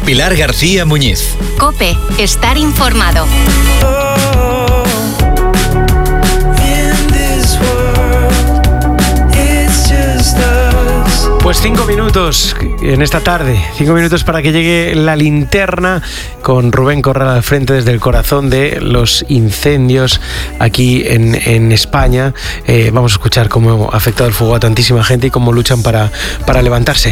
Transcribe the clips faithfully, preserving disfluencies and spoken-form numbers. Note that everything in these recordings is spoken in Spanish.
Pilar García Muñiz. COPE, estar informado. Pues cinco minutos en esta tarde, cinco minutos para que llegue la linterna con Rubén Corral al frente desde el corazón de los incendios aquí en, en España. Eh, vamos a escuchar cómo ha afectado el fuego a tantísima gente y cómo luchan para, para levantarse.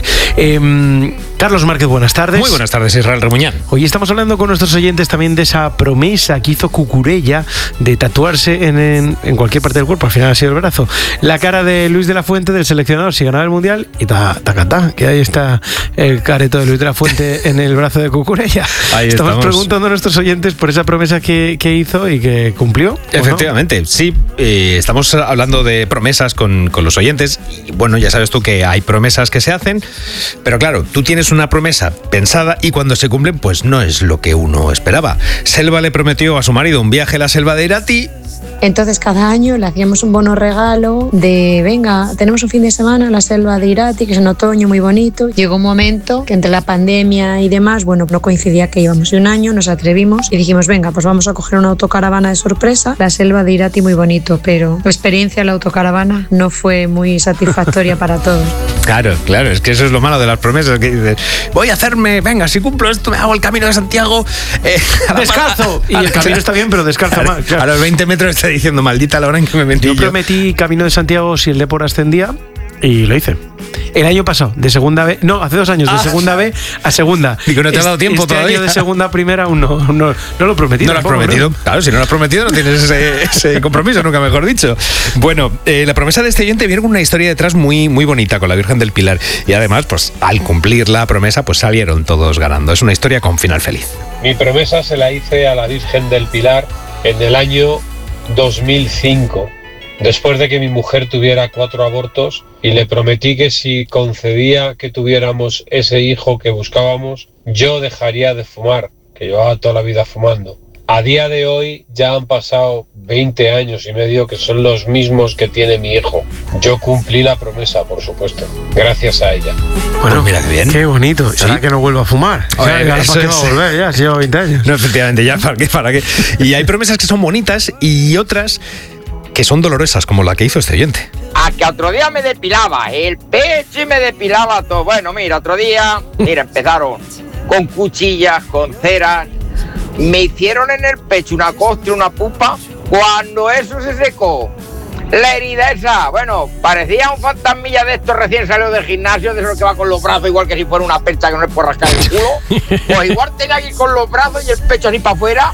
Eh, Carlos Márquez, buenas tardes. Muy buenas tardes, Israel Remuñán. Hoy estamos hablando con nuestros oyentes también de esa promesa que hizo Cucurella de tatuarse en, en, en cualquier parte del cuerpo, al final ha sido el brazo, la cara de Luis de la Fuente, del seleccionador, si ganaba el Mundial, y ta, ta, ta, ta, que ahí está el careto de Luis de la Fuente en el brazo de Cucurella. Ahí estamos, estamos preguntando a nuestros oyentes por esa promesa que, que hizo y que cumplió. Efectivamente, no? sí. Eh, estamos hablando de promesas con, con los oyentes. Y bueno, ya sabes tú que hay promesas que se hacen, pero claro, tú tienes una promesa pensada y cuando se cumplen, pues no es lo que uno esperaba. Selva le prometió a su marido un viaje a la selva de Irati. Entonces cada año le hacíamos un bono regalo de, venga, tenemos un fin de semana en la selva de Irati, que es en otoño, muy bonito. Llegó un momento que entre la pandemia y demás, bueno, no coincidía que íbamos de un año, nos atrevimos y dijimos, venga, pues vamos a coger una autocaravana de sorpresa, la selva de Irati, muy bonito, pero la experiencia de la autocaravana no fue muy satisfactoria para todos. Claro, claro, es que eso es lo malo de las promesas, que dices, voy a hacerme, venga, si cumplo esto, me hago el Camino de Santiago. Eh, descalzo. Y el camino está bien, pero descalza claro, más. Claro. A los veinte metros está diciendo, maldita la hora en que me metí. Yo prometí Camino de Santiago si el Depor ascendía y lo hice. El año pasado, de segunda B, no, hace dos años, de ah. segunda B a segunda. Y que no te ha dado tiempo este todavía. Año de segunda a primera aún no, no, no lo he prometido. No lo has tampoco, prometido. ¿no? Claro, si no lo has prometido no tienes ese, ese compromiso, nunca mejor dicho. Bueno, eh, la promesa de este oyente viene con una historia detrás muy, muy bonita, con la Virgen del Pilar. Y además, pues al cumplir la promesa, pues salieron todos ganando. Es una historia con final feliz. Mi promesa se la hice a la Virgen del Pilar en el año dos mil cinco. Después de que mi mujer tuviera cuatro abortos, y le prometí que si concedía que tuviéramos ese hijo que buscábamos, yo dejaría de fumar, que llevaba toda la vida fumando. A día de hoy ya han pasado veinte años y medio, que son los mismos que tiene mi hijo. Yo cumplí la promesa, por supuesto, gracias a ella. Bueno, pues mira qué bien. Qué bonito. ¿Sí? ¿Será que no vuelva a fumar? O sea, Oye, ¿para eso qué es... va a volver? Ya, si lleva veinte años. No, efectivamente, ya, ¿para qué? ¿Para qué? Y hay promesas que son bonitas y otras que son dolorosas, como la que hizo este oyente. A que otro día me depilaba el pecho y me depilaba todo. Bueno, mira, otro día, mira, empezaron con cuchillas, con ceras. Me hicieron en el pecho una costra, una pupa. Cuando eso se secó, la herida esa, bueno, parecía un fantasmilla de estos recién salido del gimnasio, de esos que va con los brazos igual que si fuera una percha que no le puede rascar el culo. Pues igual tenía que ir con los brazos y el pecho así para afuera.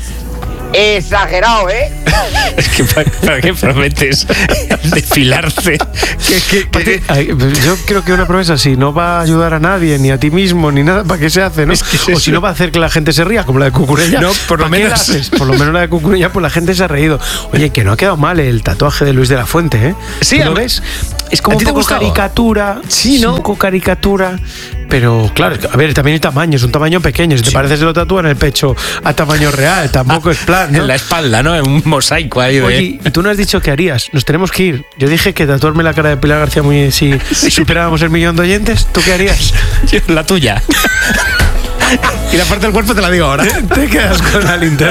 Exagerado, ¿eh? Es que ¿para, para qué prometes depilarse? ¿Qué, qué, qué? Ay, yo creo que una promesa, si no va a ayudar a nadie, ni a ti mismo, ni nada, ¿para qué se hace, no? Es que es o eso. si no va a hacer que la gente se ría, como la de Cucurella. No, por lo ¿para qué menos. la haces? Por lo menos la de Cucurella, pues la gente se ha reído. Oye, que no ha quedado mal el tatuaje de Luis de la Fuente, ¿eh? Sí, ¿lo a ves? Es como ¿a un ti te poco gustaba? caricatura. Sí, ¿no? Un poco caricatura. Pero claro, a ver, también el tamaño, es un tamaño pequeño. Si te Sí. parece, se lo tatúan en el pecho a tamaño real. Tampoco es plan, ¿no? En la espalda, ¿no? En un mosaico ahí de... Oye, y tú no has dicho qué harías. Nos tenemos que ir. Yo dije que tatuarme la cara de Pilar García Muñiz si sí. superáramos el millón de oyentes. ¿Tú qué harías? La tuya. Y la parte del cuerpo te la digo ahora. Te quedas con la linterna.